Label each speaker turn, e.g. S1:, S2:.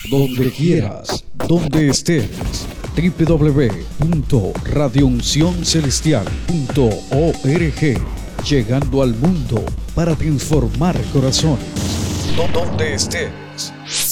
S1: donde quieras, donde estés. www.radiouncioncelestial.org, llegando al mundo para transformar corazones. Donde estés.